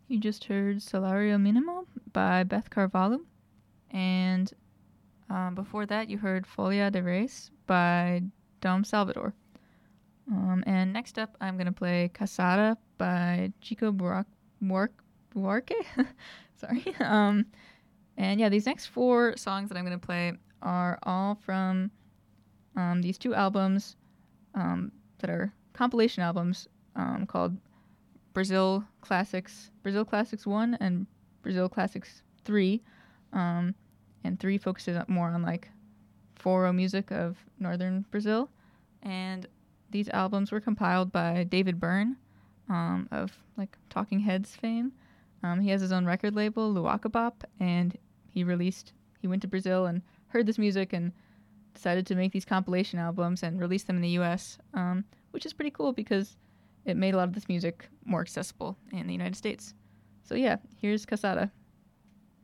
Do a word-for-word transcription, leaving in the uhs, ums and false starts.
You just heard Salario Minimo by Beth Carvalho. And um, before that, you heard Folia de Reis by Dom Salvador. Um, and next up, I'm going to play Casada by Chico Buarque. Buarque? Sorry. Um, and yeah, these next four songs that I'm going to play are all from um, these two albums um, that are compilation albums um, called Brazil Classics, Brazil Classics one and Brazil Classics three. Um, and three focuses more on like forró music of northern Brazil. And these albums were compiled by David Byrne um, of like Talking Heads fame. Um, he has his own record label, Luaka Bop, and he released, he went to Brazil and heard this music and decided to make these compilation albums and release them in the U S, um, which is pretty cool because it made a lot of this music more accessible in the United States. So yeah, here's Casada.